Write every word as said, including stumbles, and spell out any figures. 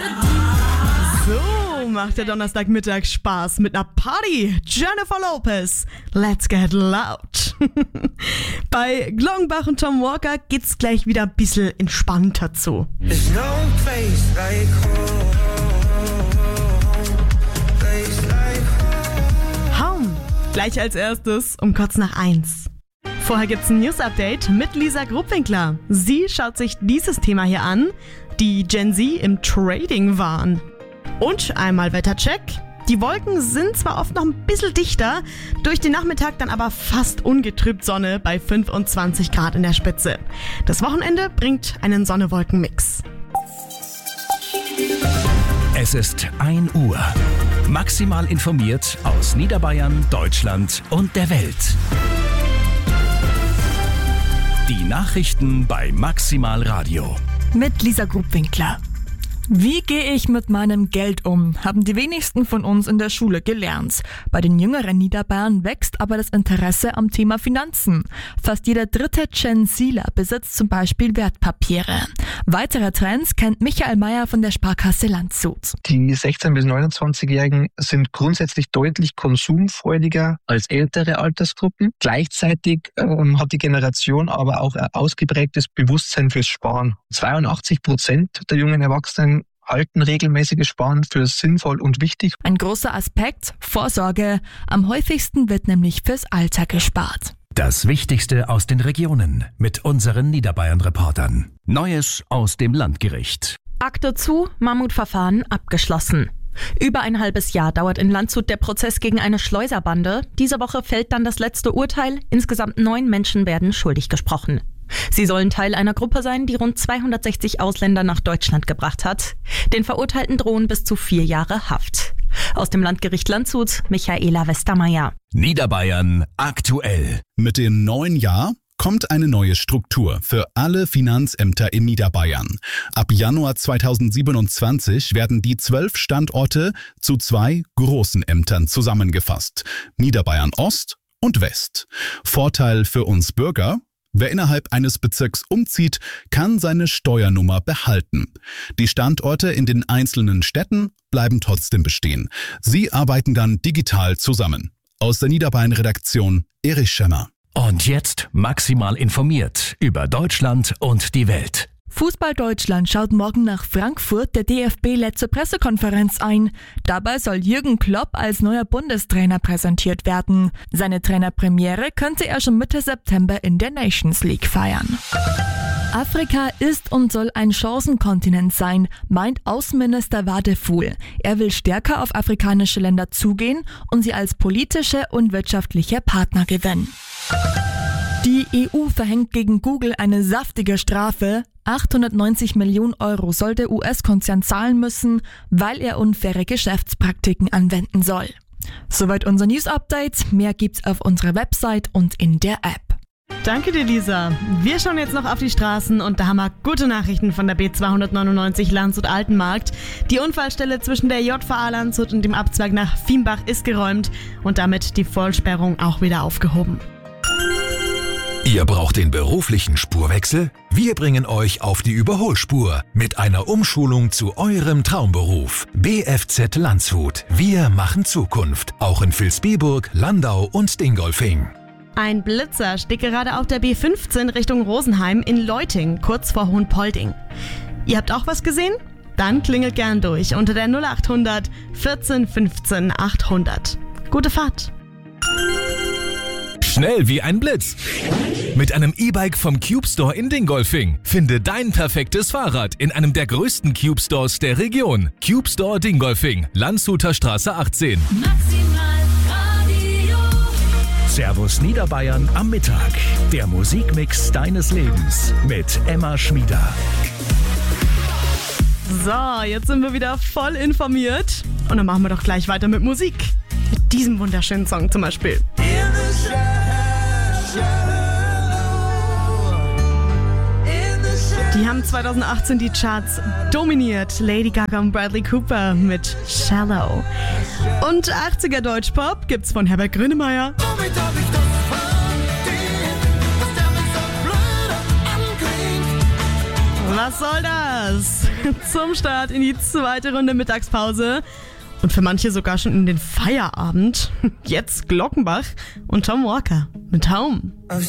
So macht der Donnerstagmittag Spaß mit einer Party. Jennifer Lopez, let's get loud. Bei Glockenbach und Tom Walker geht's gleich wieder ein bisschen entspannter zu. There's no place like home, place like home. Home, gleich als erstes um kurz nach eins. Vorher gibt's ein News-Update mit Lisa Grubwinkler. Sie schaut sich dieses Thema hier an, die Gen Z im Trading waren. Und einmal Wettercheck. Die Wolken sind zwar oft noch ein bisschen dichter, durch den Nachmittag dann aber fast ungetrübt Sonne bei fünfundzwanzig Grad in der Spitze. Das Wochenende bringt einen Sonne-Wolken-Mix. Es ist ein Uhr. Maximal informiert aus Niederbayern, Deutschland und der Welt. Die Nachrichten bei Maximal Radio. Mit Lisa Grubwinkler. Wie gehe ich mit meinem Geld um, haben die wenigsten von uns in der Schule gelernt. Bei den jüngeren Niederbayern wächst aber das Interesse am Thema Finanzen. Fast jeder dritte Gen Zler besitzt zum Beispiel Wertpapiere. Weitere Trends kennt Michael Meyer von der Sparkasse Landshut. Die sechzehn- bis neunundzwanzigjährigen sind grundsätzlich deutlich konsumfreudiger als ältere Altersgruppen. Gleichzeitig ähm, hat die Generation aber auch ein ausgeprägtes Bewusstsein fürs Sparen. zweiundachtzig Prozent der jungen Erwachsenen halten regelmäßiges Sparen für sinnvoll und wichtig. Ein großer Aspekt, Vorsorge. Am häufigsten wird nämlich fürs Alter gespart. Das Wichtigste aus den Regionen mit unseren Niederbayern-Reportern. Neues aus dem Landgericht. Akte zu, Mammutverfahren abgeschlossen. Über ein halbes Jahr dauert in Landshut der Prozess gegen eine Schleuserbande. Diese Woche fällt dann das letzte Urteil. Insgesamt neun Menschen werden schuldig gesprochen. Sie sollen Teil einer Gruppe sein, die rund zweihundertsechzig Ausländer nach Deutschland gebracht hat. Den Verurteilten drohen bis zu vier Jahre Haft. Aus dem Landgericht Landshut, Michaela Westermeier. Niederbayern aktuell. Mit dem neuen Jahr kommt eine neue Struktur für alle Finanzämter in Niederbayern. Ab Januar zweitausendsiebenundzwanzig werden die zwölf Standorte zu zwei großen Ämtern zusammengefasst. Niederbayern Ost und West. Vorteil für uns Bürger: Wer innerhalb eines Bezirks umzieht, kann seine Steuernummer behalten. Die Standorte in den einzelnen Städten bleiben trotzdem bestehen. Sie arbeiten dann digital zusammen. Aus der Niederbayern-Redaktion Erich Schemmer. Und jetzt maximal informiert über Deutschland und die Welt. Fußball Deutschland schaut morgen nach Frankfurt. Der D F B lädt zur Pressekonferenz ein. Dabei soll Jürgen Klopp als neuer Bundestrainer präsentiert werden. Seine Trainerpremiere könnte er schon Mitte September in der Nations League feiern. Afrika ist und soll ein Chancenkontinent sein, meint Außenminister Wadefuhl. Er will stärker auf afrikanische Länder zugehen und sie als politische und wirtschaftliche Partner gewinnen. Die E U verhängt gegen Google eine saftige Strafe. achthundertneunzig Millionen Euro soll der U S-Konzern zahlen müssen, weil er unfaire Geschäftspraktiken anwenden soll. Soweit unser News-Update. Mehr gibt's auf unserer Website und in der App. Danke dir, Lisa. Wir schauen jetzt noch auf die Straßen und da haben wir gute Nachrichten von der B zweihundertneunundneunzig Landshut-Altenmarkt. Die Unfallstelle zwischen der J V A Landshut und dem Abzweig nach Viembach ist geräumt und damit die Vollsperrung auch wieder aufgehoben. Ihr braucht den beruflichen Spurwechsel? Wir bringen euch auf die Überholspur mit einer Umschulung zu eurem Traumberuf. B F Z Landshut. Wir machen Zukunft. Auch in Vilsbiburg, Landau und Dingolfing. Ein Blitzer steht gerade auf der B fünfzehn Richtung Rosenheim in Leuting, kurz vor Hohenpolding. Ihr habt auch was gesehen? Dann klingelt gern durch unter der null achthundert vierzehn fünfzehn achthundert. Gute Fahrt! Schnell wie ein Blitz. Mit einem E-Bike vom Cube Store in Dingolfing. Finde dein perfektes Fahrrad in einem der größten Cube Stores der Region. Cube Store Dingolfing, Landshuter Straße achtzehn. Maximal Radio. Servus Niederbayern am Mittag. Der Musikmix deines Lebens mit Emma Schmieder. So, jetzt sind wir wieder voll informiert. Und dann machen wir doch gleich weiter mit Musik. Mit diesem wunderschönen Song zum Beispiel. Die haben zweitausendachtzehn die Charts dominiert. Lady Gaga und Bradley Cooper mit Shallow. Und achtziger Deutschpop gibt's von Herbert Grönemeyer. Was soll das? Zum Start in die zweite Runde Mittagspause. Und für manche sogar schon in den Feierabend. Jetzt Glockenbach und Tom Walker mit Home. I've